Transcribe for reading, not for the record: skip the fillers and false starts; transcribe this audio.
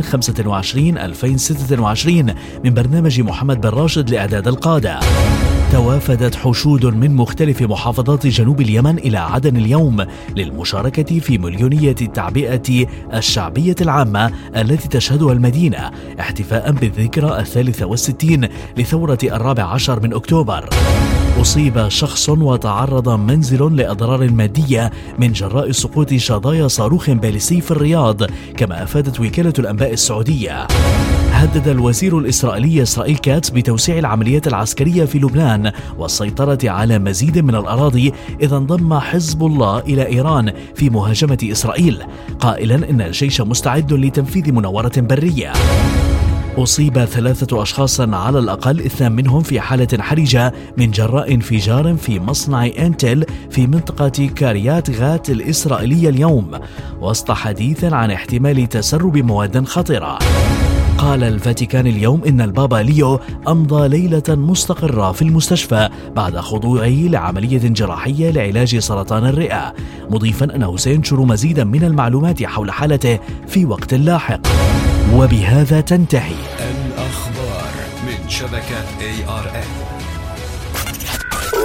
2025-2026 من برنامج محمد بن راشد لإعداد القادة. توافدت حشود من مختلف محافظات جنوب اليمن إلى عدن اليوم للمشاركة في مليونية التعبئة الشعبية العامة التي تشهدها المدينة احتفاء بالذكرى 63 لثورة 14 من أكتوبر. أصيب شخص وتعرض منزل لأضرار مادية من جراء سقوط شظايا صاروخ باليستي في الرياض، كما أفادت وكالة الأنباء السعودية. هدد الوزير الإسرائيلي إسرائيل كاتس بتوسيع العمليات العسكرية في لبنان والسيطرة على مزيد من الأراضي إذا انضم حزب الله إلى إيران في مهاجمة إسرائيل، قائلا إن الجيش مستعد لتنفيذ مناورة برية. أصيب 3 أشخاص على الأقل، 2 منهم في حالة حرجة من جراء انفجار في مصنع انتل في منطقة كاريات غات الإسرائيلية اليوم، وسط حديث عن احتمال تسرب مواد خطرة. قال الفاتيكان اليوم إن البابا ليو أمضى ليلة مستقرة في المستشفى بعد خضوعه لعملية جراحية لعلاج سرطان الرئة، مضيفا أنه سينشر مزيدا من المعلومات حول حالته في وقت لاحق. وبهذا تنتهي الأخبار من شبكة ARN.